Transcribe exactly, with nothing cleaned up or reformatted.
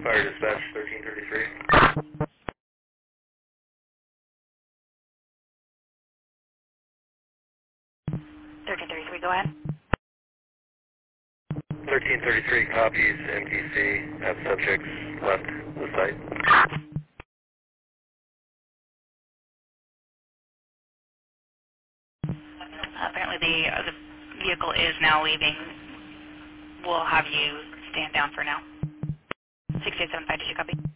Fire dispatch thirteen thirty-three. thirteen thirty-three, go ahead. thirteen thirty-three copies M T C. Have subjects left the site. Apparently the, uh, the vehicle is now leaving. We'll have you stand down for now. six eight seven five, did you copy?